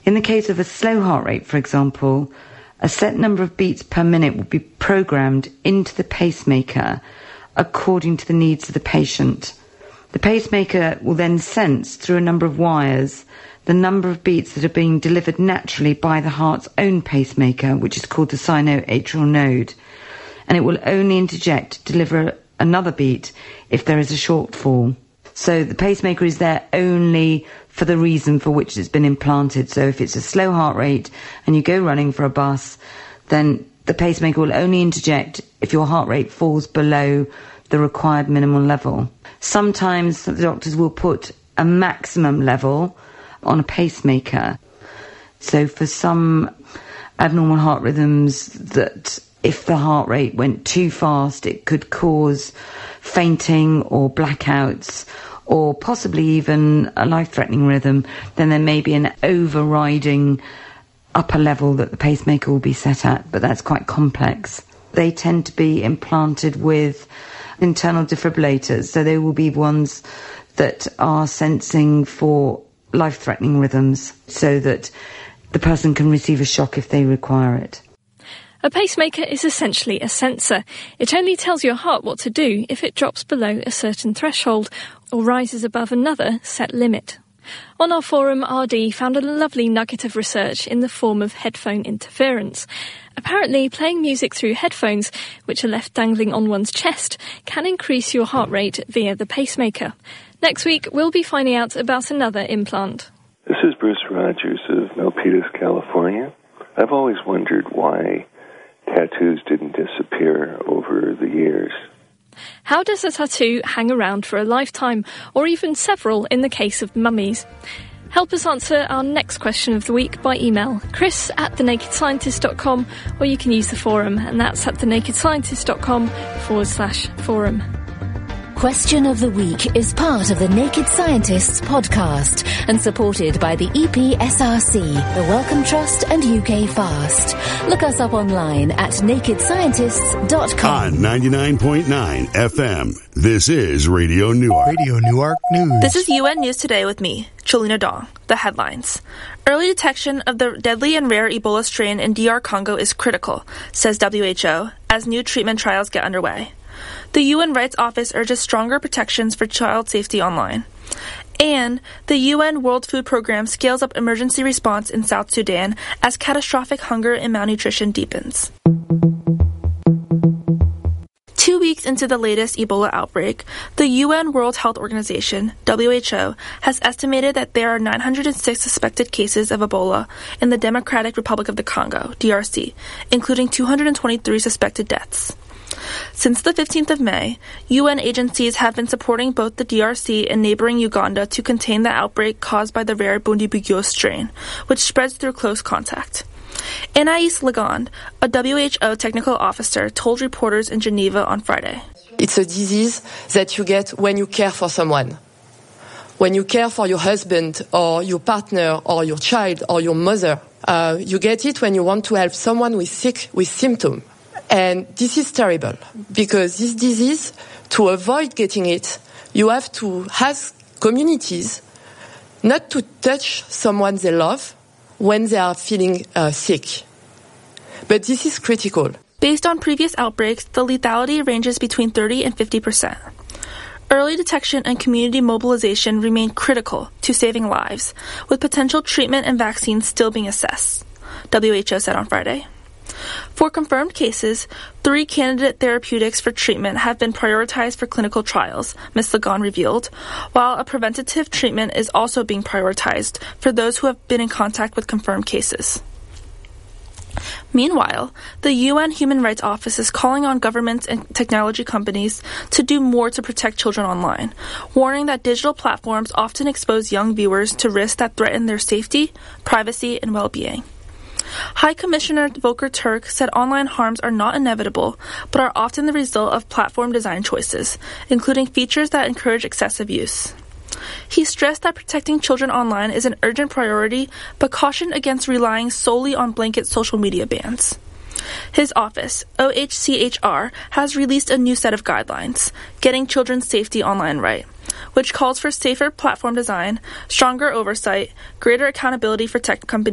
In the case of a slow heart rate, for example, a set number of beats per minute will be programmed into the pacemaker according to the needs of the patient. The pacemaker will then sense through a number of wires the number of beats that are being delivered naturally by the heart's own pacemaker, which is called the sinoatrial node, and it will only interject to deliver another beat if there is a shortfall. So the pacemaker is there only for the reason for which it's been implanted. So if it's a slow heart rate and you go running for a bus, then the pacemaker will only interject if your heart rate falls below the required minimal level. Sometimes the doctors will put a maximum level on a pacemaker. So for some abnormal heart rhythms, that if the heart rate went too fast, it could cause fainting or blackouts, or possibly even a life-threatening rhythm, then there may be an overriding upper level that the pacemaker will be set at, but that's quite complex. They tend to be implanted with internal defibrillators, so they will be ones that are sensing for life-threatening rhythms so that the person can receive a shock if they require it. A pacemaker is essentially a sensor. It only tells your heart what to do if it drops below a certain threshold or rises above another set limit. On our forum, RD found a lovely nugget of research in the form of headphone interference. Apparently, playing music through headphones, which are left dangling on one's chest, can increase your heart rate via the pacemaker. Next week, we'll be finding out about another implant. This is Bruce Rogers of Milpitas, California. I've always wondered why tattoos didn't disappear over the years. How does a tattoo hang around for a lifetime, or even several in the case of mummies? Help us answer our next question of the week by email, chris@thenakedscientist.com, or you can use the forum, and that's at thenakedscientist.com/forum. Question of the Week is part of the Naked Scientists podcast and supported by the EPSRC, the Wellcome Trust and UK Fast. Look us up online at nakedscientists.com. On 99.9 FM, this is Radio Newark. Radio Newark News. This is UN News Today with me, Cholina Dong. The headlines. Early detection of the deadly and rare Ebola strain in DR Congo is critical, says WHO, as new treatment trials get underway. The UN Rights Office urges stronger protections for child safety online. And the UN World Food Programme scales up emergency response in South Sudan as catastrophic hunger and malnutrition deepens. 2 weeks into the latest Ebola outbreak, the UN World Health Organization, WHO, has estimated that there are 906 suspected cases of Ebola in the Democratic Republic of the Congo, DRC, including 223 suspected deaths. Since the 15th of May, UN agencies have been supporting both the DRC and neighboring Uganda to contain the outbreak caused by the rare Bundibugyo strain, which spreads through close contact. Anais Legond, a WHO technical officer, told reporters in Geneva on Friday. It's a disease that you get when you care for someone. When you care for your husband or your partner or your child or your mother, you get it when you want to help someone who is sick with symptoms. And this is terrible because this disease, to avoid getting it, you have to ask communities not to touch someone they love when they are feeling sick. But this is critical. Based on previous outbreaks, the lethality ranges between 30 and 50%. Early detection and community mobilization remain critical to saving lives, with potential treatment and vaccines still being assessed, WHO said on Friday. For confirmed cases, 3 candidate therapeutics for treatment have been prioritized for clinical trials, Ms. Lagon revealed, while a preventative treatment is also being prioritized for those who have been in contact with confirmed cases. Meanwhile, the UN Human Rights Office is calling on governments and technology companies to do more to protect children online, warning that digital platforms often expose young viewers to risks that threaten their safety, privacy, and well-being. High Commissioner Volker Turk said online harms are not inevitable, but are often the result of platform design choices, including features that encourage excessive use. He stressed that protecting children online is an urgent priority, but cautioned against relying solely on blanket social media bans. His office, OHCHR, has released a new set of guidelines, Getting Children's Safety Online Right, which calls for safer platform design, stronger oversight, greater accountability for tech companies,